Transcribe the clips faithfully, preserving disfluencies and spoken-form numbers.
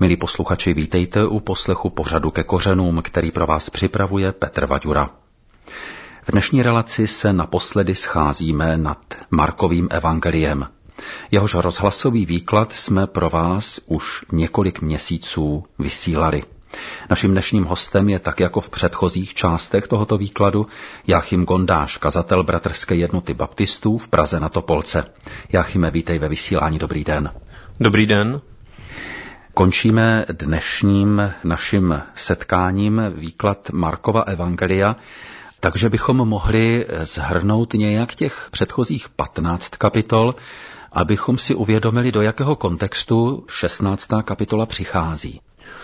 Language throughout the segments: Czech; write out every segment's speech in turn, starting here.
Milí posluchači, vítejte u poslechu pořadu Ke kořenům, který pro vás připravuje Petr Vaďura. V dnešní relaci se naposledy scházíme nad Markovým evangeliem. Jehož rozhlasový výklad jsme pro vás už několik měsíců vysílali. Naším dnešním hostem je tak jako v předchozích částech tohoto výkladu Jáchym Gondáš, kazatel Bratrské jednoty baptistů v Praze na Topolce. Jáchyme, vítej ve vysílání, dobrý den. Dobrý den. Končíme dnešním naším setkáním výklad Markova evangelia, takže bychom mohli shrnout nějak těch předchozích patnáct kapitol, abychom si uvědomili, do jakého kontextu šestnáctá kapitola přichází.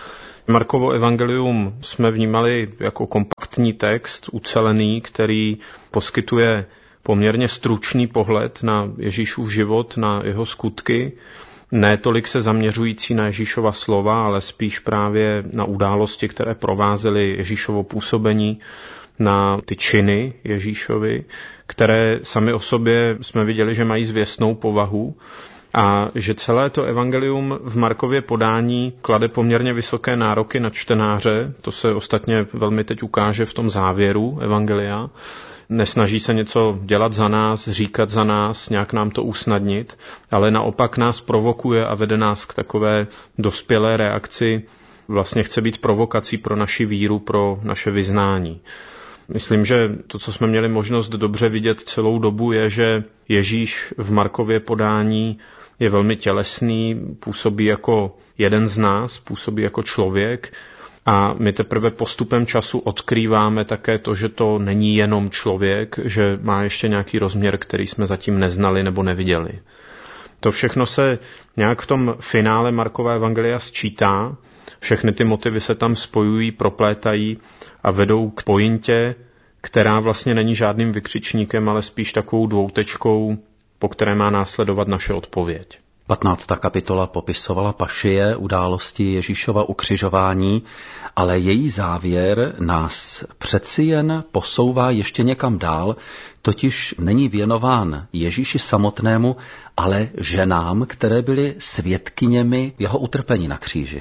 Markovo evangelium jsme vnímali jako kompaktní text, ucelený, který poskytuje poměrně stručný pohled na Ježíšův život, na jeho skutky, ne tolik se zaměřující na Ježíšova slova, ale spíš právě na události, které provázely Ježíšovo působení, na ty činy Ježíšovi, které sami o sobě jsme viděli, že mají zvěstnou povahu a že celé to evangelium v Markově podání klade poměrně vysoké nároky na čtenáře, to se ostatně velmi teď ukáže v tom závěru evangelia. Nesnaží se něco dělat za nás, říkat za nás, nějak nám to usnadnit, ale naopak nás provokuje a vede nás k takové dospělé reakci, vlastně chce být provokací pro naši víru, pro naše vyznání. Myslím, že to, co jsme měli možnost dobře vidět celou dobu, je, že Ježíš v Markově podání je velmi tělesný, působí jako jeden z nás, působí jako člověk a my teprve postupem času odkrýváme také to, že to není jenom člověk, že má ještě nějaký rozměr, který jsme zatím neznali nebo neviděli. To všechno se nějak v tom finále Markova evangelia sčítá, všechny ty motivy se tam spojují, proplétají a vedou k pointě, která vlastně není žádným vykřičníkem, ale spíš takovou dvoutečkou, po které má následovat naše odpověď. patnáctá kapitola popisovala pašie, události Ježíšova ukřižování, ale její závěr nás přeci jen posouvá ještě někam dál, totiž není věnován Ježíši samotnému, ale ženám, které byly svědkyněmi jeho utrpení na kříži.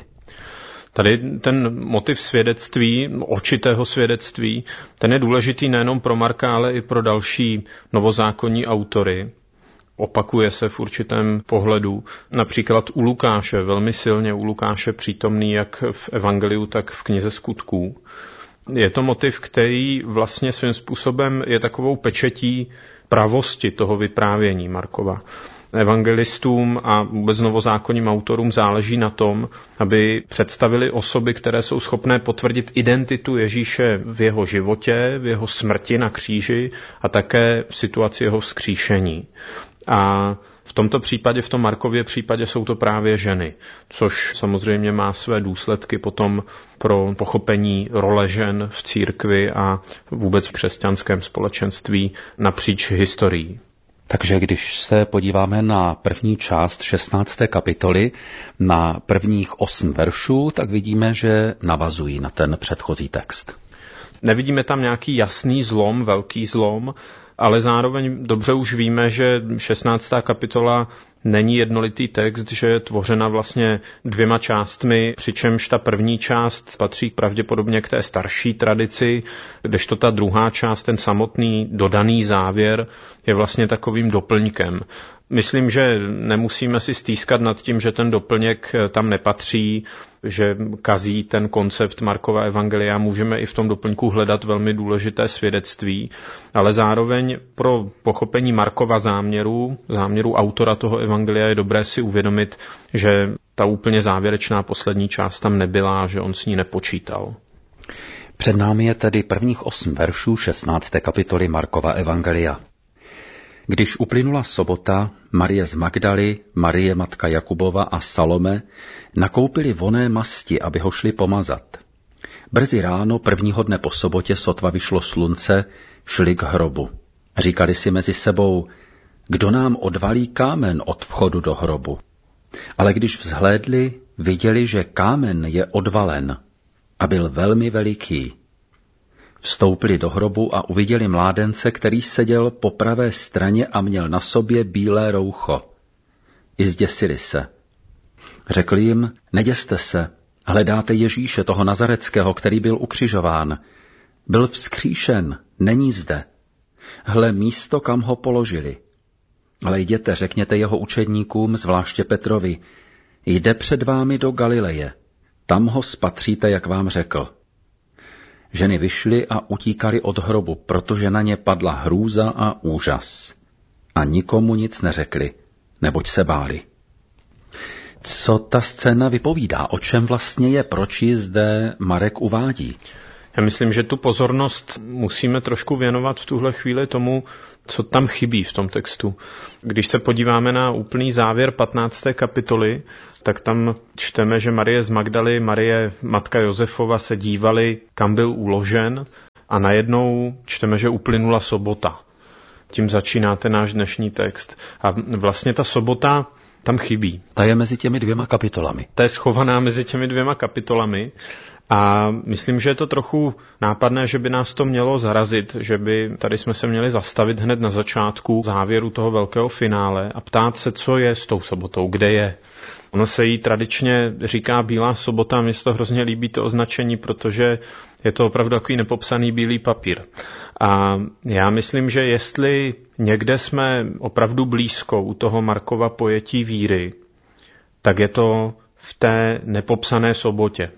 Tady ten motiv svědectví, očitého svědectví, ten je důležitý nejenom pro Marka, ale i pro další novozákonní autory. Opakuje se v určitém pohledu. Například u Lukáše, velmi silně u Lukáše přítomný jak v evangeliu, tak v knize Skutků. Je to motiv, který vlastně svým způsobem je takovou pečetí pravosti toho vyprávění Markova. Evangelistům a vůbec novozákonním autorům záleží na tom, aby představili osoby, které jsou schopné potvrdit identitu Ježíše v jeho životě, v jeho smrti na kříži a také v situaci jeho vzkříšení. A v tomto případě, v tom Markově případě jsou to právě ženy, což samozřejmě má své důsledky potom pro pochopení role žen v církvi a vůbec v křesťanském společenství napříč historií. Takže když se podíváme na první část šestnácté kapitoly, na prvních osm veršů, tak vidíme, že navazují na ten předchozí text. Nevidíme tam nějaký jasný zlom, velký zlom, ale zároveň dobře už víme, že šestnáctá kapitola není jednolitý text, že je tvořena vlastně dvěma částmi, přičemž ta první část patří pravděpodobně k té starší tradici, kdežto ta druhá část, ten samotný dodaný závěr, je vlastně takovým doplňkem. Myslím, že nemusíme si stýskat nad tím, že ten doplněk tam nepatří, že kazí ten koncept Markova evangelia. Můžeme i v tom doplňku hledat velmi důležité svědectví, ale zároveň pro pochopení Markova záměru, záměru autora toho evangelia je dobré si uvědomit, že ta úplně závěrečná poslední část tam nebyla, že on s ní nepočítal. Před námi je tedy prvních osm veršů šestnácté kapitoly Markova evangelia. Když uplynula sobota, Marie z Magdaly, Marie matka Jakubova a Salome nakoupili vonné masti, aby ho šli pomazat. Brzy ráno prvního dne po sobotě, sotva vyšlo slunce, šli k hrobu. Říkali si mezi sebou, kdo nám odvalí kámen od vchodu do hrobu. Ale když vzhlédli, viděli, že kámen je odvalen a byl velmi veliký. Vstoupili do hrobu a uviděli mládence, který seděl po pravé straně a měl na sobě bílé roucho. I zděsili se. Řekl jim, neděste se, hledáte Ježíše, toho Nazareckého, který byl ukřižován. Byl vzkříšen, není zde. Hle místo, kam ho položili. Ale jděte, řekněte jeho učedníkům, zvláště Petrovi, jde před vámi do Galileje, tam ho spatříte, jak vám řekl. Ženy vyšly a utíkaly od hrobu, protože na ně padla hrůza a úžas. A nikomu nic neřekli, neboť se báli. Co ta scéna vypovídá? O čem vlastně je? Proč ji zde Marek uvádí? Já myslím, že tu pozornost musíme trošku věnovat v tuhle chvíli tomu, co tam chybí v tom textu. Když se podíváme na úplný závěr patnácté kapitoly, tak tam čteme, že Marie z Magdaly, Marie matka Josefova se dívali, kam byl uložen, a najednou čteme, že uplynula sobota. Tím začíná ten náš dnešní text. A vlastně ta sobota tam chybí. Ta je mezi těmi dvěma kapitolami. Ta je schovaná mezi těmi dvěma kapitolami. A myslím, že je to trochu nápadné, že by nás to mělo zarazit, že by tady jsme se měli zastavit hned na začátku závěru toho velkého finále a ptát se, co je s tou sobotou, kde je. Ono se jí tradičně říká Bílá sobota, mně se to hrozně líbí to označení, protože je to opravdu takový nepopsaný bílý papír. A já myslím, že jestli někde jsme opravdu blízko u toho Markova pojetí víry, tak je to v té nepopsané sobotě.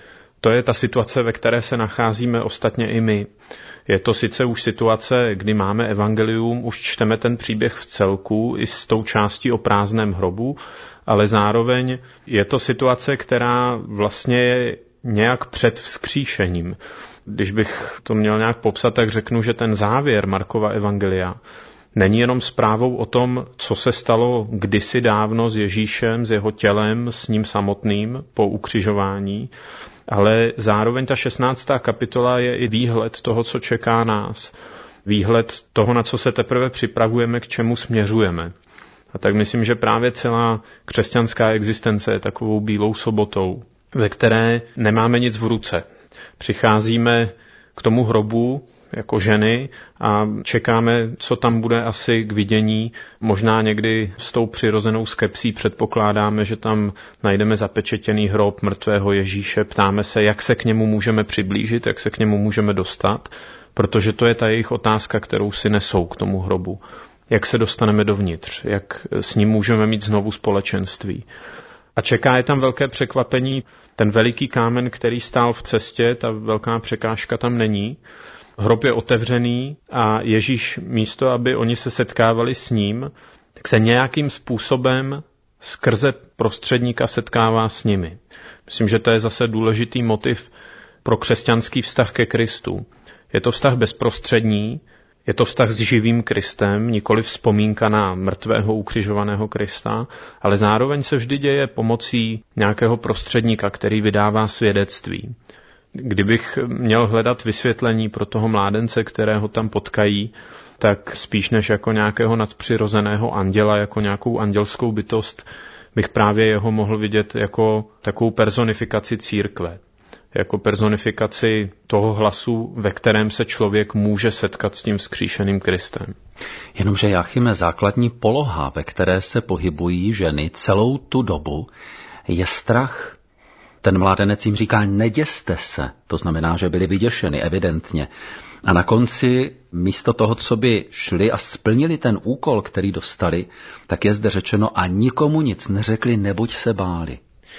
To je ta situace, ve které se nacházíme ostatně i my. Je to sice už situace, kdy máme evangelium, už čteme ten příběh v celku i s tou částí o prázdném hrobu, ale zároveň je to situace, která vlastně je nějak před vzkříšením. Když bych to měl nějak popsat, tak řeknu, že ten závěr Markova evangelia není jenom zprávou o tom, co se stalo kdysi dávno s Ježíšem, s jeho tělem, s ním samotným po ukřižování, ale zároveň ta šestnáctá kapitola je i výhled toho, co čeká nás. Výhled toho, na co se teprve připravujeme, k čemu směřujeme. A tak myslím, že právě celá křesťanská existence je takovou bílou sobotou, ve které nemáme nic v ruce. Přicházíme k tomu hrobu jako ženy a čekáme, co tam bude asi k vidění. Možná někdy s tou přirozenou skepsí předpokládáme, že tam najdeme zapečetěný hrob mrtvého Ježíše. Ptáme se, jak se k němu můžeme přiblížit, jak se k němu můžeme dostat, protože to je ta jejich otázka, kterou si nesou k tomu hrobu. Jak se dostaneme dovnitř, jak s ním můžeme mít znovu společenství. A čeká je tam velké překvapení. Ten veliký kámen, který stál v cestě, ta velká překážka tam není. Hrob je otevřený a Ježíš místo, aby oni se setkávali s ním, tak se nějakým způsobem skrze prostředníka setkává s nimi. Myslím, že to je zase důležitý motiv pro křesťanský vztah ke Kristu. Je to vztah bezprostřední, je to vztah s živým Kristem, nikoli vzpomínka na mrtvého ukřižovaného Krista, ale zároveň se vždy děje pomocí nějakého prostředníka, který vydává svědectví. Kdybych měl hledat vysvětlení pro toho mládence, kterého tam potkají, tak spíš než jako nějakého nadpřirozeného anděla, jako nějakou andělskou bytost, bych právě jeho mohl vidět jako takovou personifikaci církve. Jako personifikaci toho hlasu, ve kterém se člověk může setkat s tím vzkříšeným Kristem. Jenomže, Jáchyme, základní poloha, ve které se pohybují ženy celou tu dobu, je strach. Ten mládenec jim říká, neděste se. To znamená, že byli vyděšeni, evidentně. A na konci, místo toho, co by šli a splnili ten úkol, který dostali, tak je zde řečeno, a nikomu nic neřekli, neboť se báli.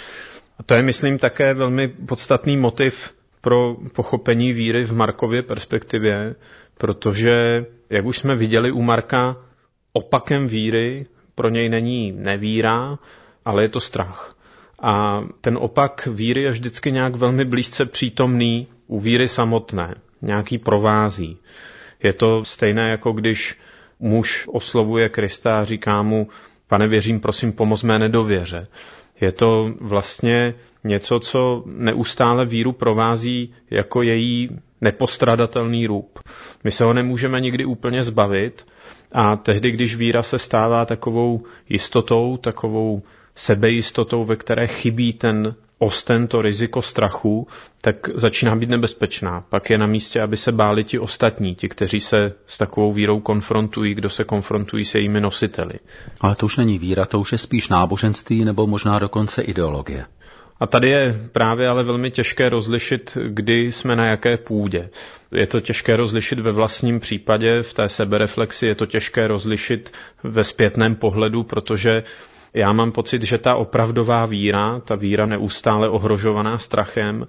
A to je, myslím, také velmi podstatný motiv pro pochopení víry v Markově perspektivě, protože, jak už jsme viděli u Marka, opakem víry pro něj není nevíra, ale je to strach. A ten opak víry je vždycky nějak velmi blízce přítomný u víry samotné, nějaký provází. Je to stejné, jako když muž oslovuje Krista a říká mu, pane, věřím, prosím, pomoz mé nedověře. Je to vlastně něco, co neustále víru provází jako její nepostradatelný rub. My se ho nemůžeme nikdy úplně zbavit a tehdy, když víra se stává takovou jistotou, takovou sebejistotou, ve které chybí ten osten, to riziko strachu, tak začíná být nebezpečná. Pak je na místě, aby se báli ti ostatní, ti, kteří se s takovou vírou konfrontují, kdo se konfrontují s jejími nositeli. Ale to už není víra, to už je spíš náboženství nebo možná dokonce ideologie. A tady je právě ale velmi těžké rozlišit, kdy jsme na jaké půdě. Je to těžké rozlišit ve vlastním případě, v té sebereflexi, je to těžké rozlišit ve zpětném pohledu, protože já mám pocit, že ta opravdová víra, ta víra neustále ohrožovaná strachem,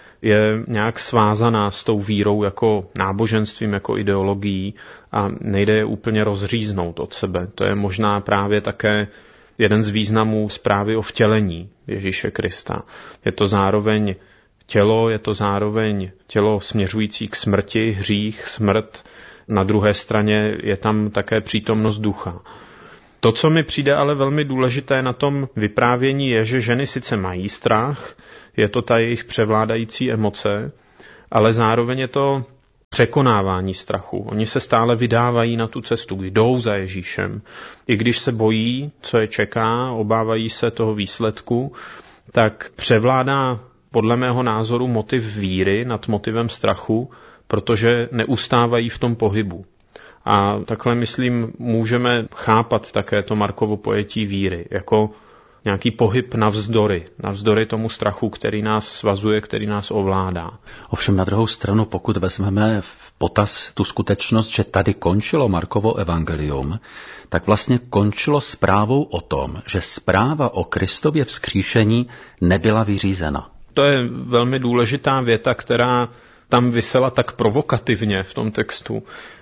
je nějak svázaná s tou vírou jako náboženstvím, jako ideologií a nejde je úplně rozříznout od sebe. To je možná právě také jeden z významů zprávy o vtělení Ježíše Krista. Je to zároveň tělo, je to zároveň tělo směřující k smrti, hřích, smrt. Na druhé straně je tam také přítomnost ducha. To, co mi přijde ale velmi důležité na tom vyprávění, je, že ženy sice mají strach, je to ta jejich převládající emoce, ale zároveň je to překonávání strachu. Oni se stále vydávají na tu cestu, jdou za Ježíšem. I když se bojí, co je čeká, obávají se toho výsledku, tak převládá podle mého názoru motiv víry nad motivem strachu, protože neustávají v tom pohybu. A takhle, myslím, můžeme chápat také to Markovo pojetí víry, jako nějaký pohyb navzdory, navzdory tomu strachu, který nás svazuje, který nás ovládá. Ovšem na druhou stranu, pokud vezmeme v potaz tu skutečnost, že tady končilo Markovo evangelium, tak vlastně končilo zprávou o tom, že zpráva o Kristově vzkříšení nebyla vyřízena. To je velmi důležitá věta, která tam visela tak provokativně v tom textu,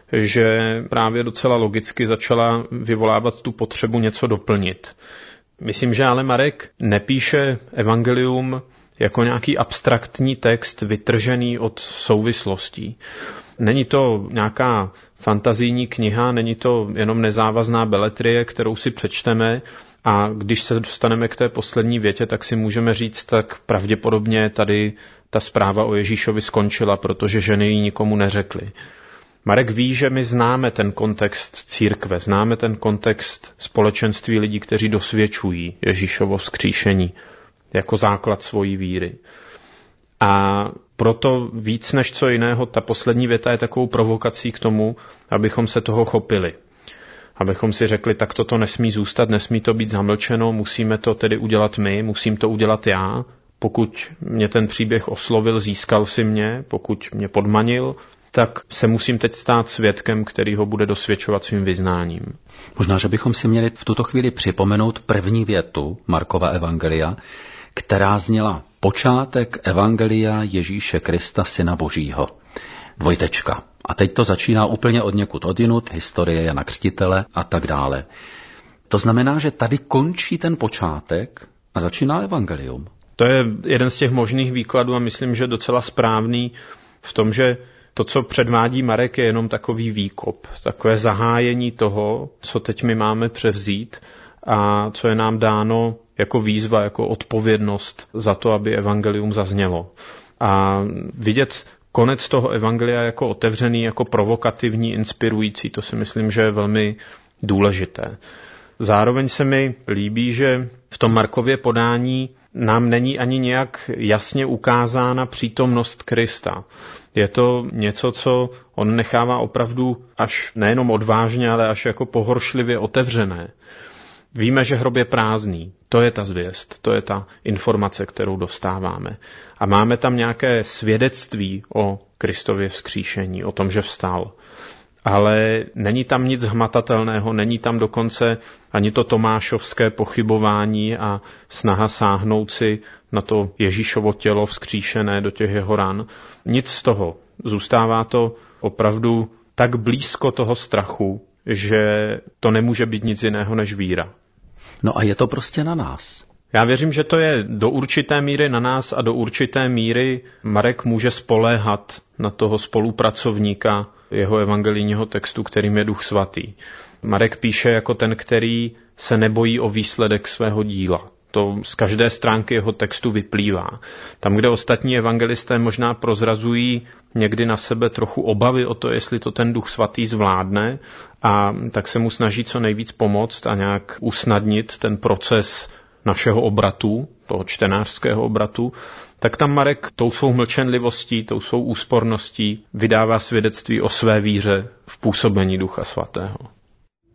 že právě docela logicky začala vyvolávat tu potřebu něco doplnit. Myslím, že ale Marek nepíše evangelium jako nějaký abstraktní text vytržený od souvislostí. Není to nějaká fantazijní kniha, není to jenom nezávazná beletrie, kterou si přečteme a když se dostaneme k té poslední větě, tak si můžeme říct, tak pravděpodobně tady ta zpráva o Ježíšovi skončila, protože ženy ji nikomu neřekly. Marek ví, že my známe ten kontext církve, známe ten kontext společenství lidí, kteří dosvědčují Ježíšovo vzkříšení jako základ svojí víry. A proto víc než co jiného, ta poslední věta je takovou provokací k tomu, abychom se toho chopili. Abychom si řekli, tak toto nesmí zůstat, nesmí to být zamlčeno, musíme to tedy udělat my, musím to udělat já. Pokud mě ten příběh oslovil, získal si mě, pokud mě podmanil, tak se musím teď stát svědkem, který ho bude dosvědčovat svým vyznáním. Možná, že bychom si měli v tuto chvíli připomenout první větu Markova evangelia, která zněla počátek evangelia Ježíše Krista, Syna Božího. Dvojtečka. A teď to začíná úplně od někud odinut, historie Jana Křtitele a tak dále. To znamená, že tady končí ten počátek a začíná evangelium. To je jeden z těch možných výkladů a myslím, že docela správný v tom, že to, co předvádí Marek, je jenom takový výkop, takové zahájení toho, co teď my máme převzít a co je nám dáno jako výzva, jako odpovědnost za to, aby evangelium zaznělo. A vidět konec toho evangelia jako otevřený, jako provokativní, inspirující, to si myslím, že je velmi důležité. Zároveň se mi líbí, že v tom Markově podání nám není ani nějak jasně ukázána přítomnost Krista. Je to něco, co on nechává opravdu až nejenom odvážně, ale až jako pohoršlivě otevřené. Víme, že hrob je prázdný. To je ta zvěst, to je ta informace, kterou dostáváme. A máme tam nějaké svědectví o Kristově vzkříšení, o tom, že vstal. Ale není tam nic hmatatelného, není tam dokonce ani to tomášovské pochybování a snaha sáhnout si na to Ježíšovo tělo vzkříšené do těch jeho ran. Nic z toho. Zůstává to opravdu tak blízko toho strachu, že to nemůže být nic jiného než víra. No a je to prostě na nás. Já věřím, že to je do určité míry na nás a do určité míry Marek může spoléhat na toho spolupracovníka jeho evangelijního textu, kterým je Duch Svatý. Marek píše jako ten, který se nebojí o výsledek svého díla. To z každé stránky jeho textu vyplývá. Tam, kde ostatní evangelisté možná prozrazují někdy na sebe trochu obavy o to, jestli to ten Duch Svatý zvládne, a tak se mu snaží co nejvíc pomoct a nějak usnadnit ten proces našeho obratu, toho čtenářského obratu, tak tam Marek tou svou mlčenlivostí, tou svou úsporností vydává svědectví o své víře v působení Ducha Svatého.